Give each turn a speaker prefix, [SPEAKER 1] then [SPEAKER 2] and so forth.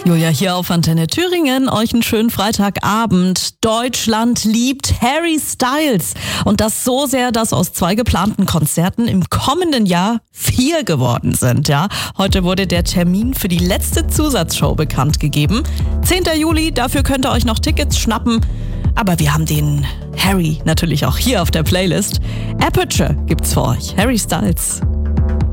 [SPEAKER 1] Julia hier auf Antenne Thüringen. Euch einen schönen Freitagabend. Deutschland liebt Harry Styles. Und das so sehr, dass aus 2 geplanten Konzerten im kommenden Jahr 4 geworden sind. Ja, heute wurde der Termin für die letzte Zusatzshow bekannt gegeben. 10. Juli, dafür könnt ihr euch noch Tickets schnappen. Aber wir haben den Harry natürlich auch hier auf der Playlist. Aperture gibt's für euch. Harry Styles.